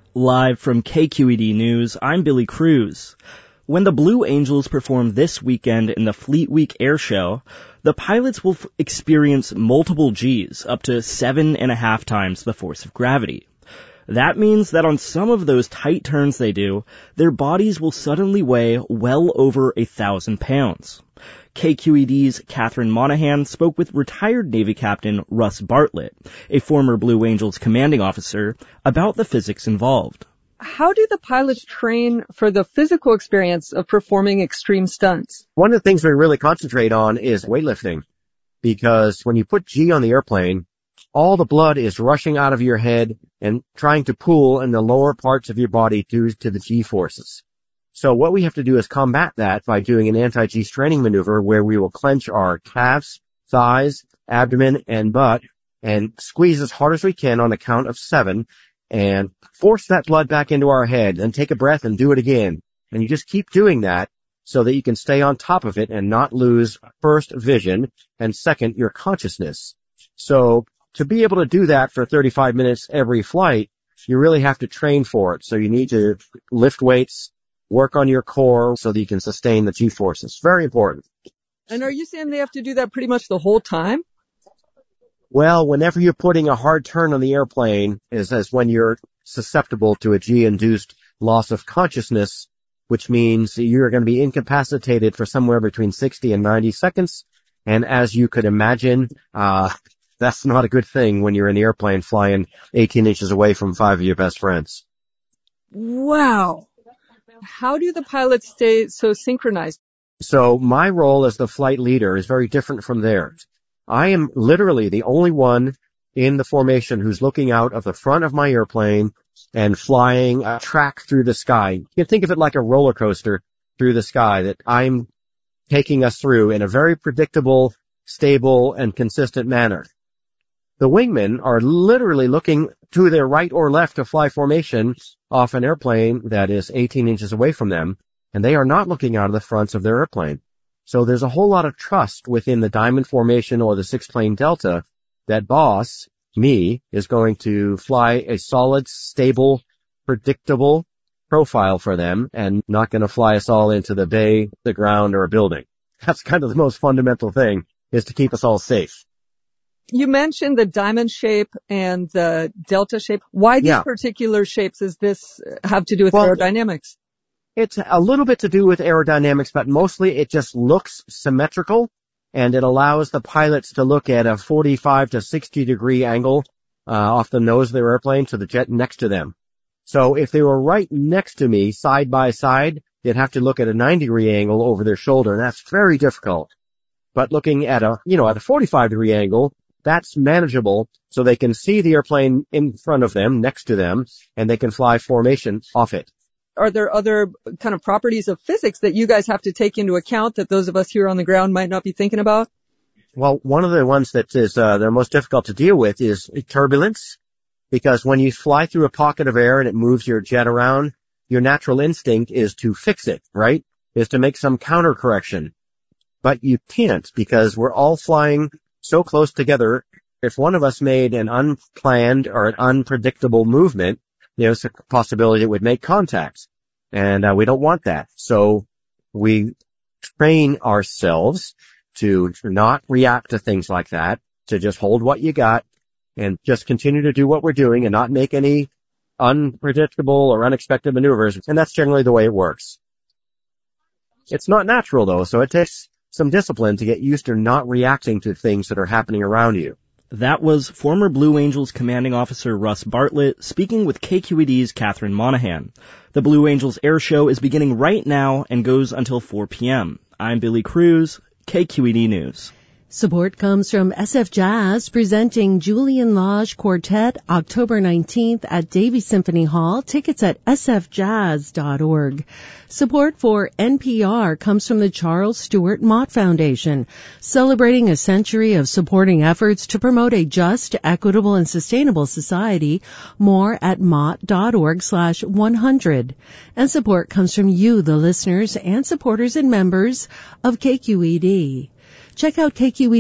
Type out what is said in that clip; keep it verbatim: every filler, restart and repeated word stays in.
Live from K Q E D News, I'm Billy Cruz. When the Blue Angels perform this weekend in the Fleet Week Air Show, the pilots will f- experience multiple G's, up to seven and a half times the force of gravity. That means that on some of those tight turns they do, their bodies will suddenly weigh well over a thousand pounds. K Q E D's Catherine Monahan spoke with retired Navy Captain Russ Bartlett, a former Blue Angels commanding officer, about the physics involved. How do the pilots train for the physical experience of performing extreme stunts? One of the things we really concentrate on is weightlifting, because when you put G on the airplane, all the blood is rushing out of your head and trying to pool in the lower parts of your body due to the G forces. So what we have to do is combat that by doing an anti-G straining maneuver where we will clench our calves, thighs, abdomen, and butt and squeeze as hard as we can on a count of seven and force that blood back into our head, and take a breath and do it again. And you just keep doing that so that you can stay on top of it and not lose, first, vision, and second, your consciousness. So to be able to do that for thirty-five minutes every flight, you really have to train for it. So you need to lift weights, work on your core so that you can sustain the G-forces. Very important. And are you saying they have to do that pretty much the whole time? Well, whenever you're putting a hard turn on the airplane is as when you're susceptible to a G-induced loss of consciousness, which means you're going to be incapacitated for somewhere between sixty and ninety seconds. And as you could imagine, uh, that's not a good thing when you're in the airplane flying eighteen inches away from five of your best friends. Wow. How do the pilots stay so synchronized? So my role as the flight leader is very different from theirs. I am literally the only one in the formation who's looking out of the front of my airplane and flying a track through the sky. You can think of it like a roller coaster through the sky that I'm taking us through in a very predictable, stable, and consistent manner. The wingmen are literally looking to their right or left to fly formation off an airplane that is eighteen inches away from them, and they are not looking out of the fronts of their airplane. So there's a whole lot of trust within the diamond formation or the six-plane delta that boss, me, is going to fly a solid, stable, predictable profile for them and not going to fly us all into the bay, the ground, or a building. That's kind of the most fundamental thing, is to keep us all safe. You mentioned the diamond shape and the delta shape. Why these yeah. particular shapes does this have to do with well, aerodynamics? It's a little bit to do with aerodynamics, but mostly it just looks symmetrical, and it allows the pilots to look at a forty-five to sixty degree angle uh, off the nose of their airplane to the jet next to them. So if they were right next to me, side by side, they'd have to look at a ninety degree angle over their shoulder, and that's very difficult. But looking at a, you know, at a forty-five degree angle, that's manageable, so they can see the airplane in front of them, next to them, and they can fly formation off it. Are there other kind of properties of physics that you guys have to take into account that those of us here on the ground might not be thinking about? Well, one of the ones that is uh, the most difficult to deal with is turbulence, because when you fly through a pocket of air and it moves your jet around, your natural instinct is to fix it, right? Is to make some counter correction. But you can't, because we're all flying so close together. If one of us made an unplanned or an unpredictable movement, there's a possibility it would make contact. And uh, we don't want that. So we train ourselves to not react to things like that, to just hold what you got and just continue to do what we're doing and not make any unpredictable or unexpected maneuvers. And that's generally the way it works. It's not natural, though, so it takes some discipline to get used to not reacting to things that are happening around you. That was former Blue Angels commanding officer Russ Bartlett speaking with K Q E D's Catherine Monahan. The Blue Angels Air Show is beginning right now and goes until four p.m. I'm Billy Cruz, K Q E D News. Support comes from S F Jazz, presenting Julian Lage Quartet October nineteenth at Davies Symphony Hall. Tickets at s f jazz dot org. Support for N P R comes from the Charles Stewart Mott Foundation, celebrating a century of supporting efforts to promote a just, equitable, and sustainable society. More at mott dot org slash one hundred. And support comes from you, the listeners and supporters and members of K Q E D. Check out K Q E D